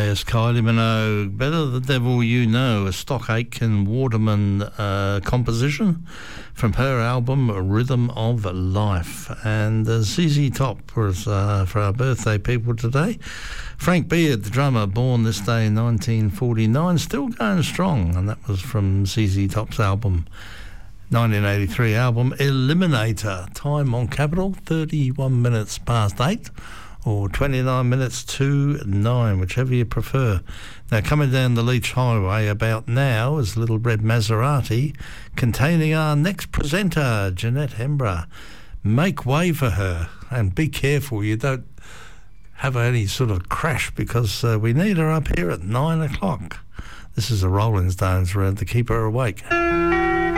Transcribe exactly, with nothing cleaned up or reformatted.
Yes, Kylie Minogue, Better the Devil You Know, a Stock Aitken Waterman uh, composition from her album Rhythm of Life. And uh, Z Z Top was uh, for our birthday people today. Frank Beard, the drummer, born this day in nineteen forty-nine, still going strong, and that was from Z Z Top's album, nineteen eighty-three album Eliminator. Time on Capital, thirty-one minutes past eight. Or twenty-nine minutes to nine, whichever you prefer. Now, coming down the Leach Highway about now is Little Red Maserati, containing our next presenter, Jeanette Hembrough. Make way for her, and be careful you don't have any sort of crash, because uh, we need her up here at nine o'clock. This is a Rolling Stones round to keep her awake.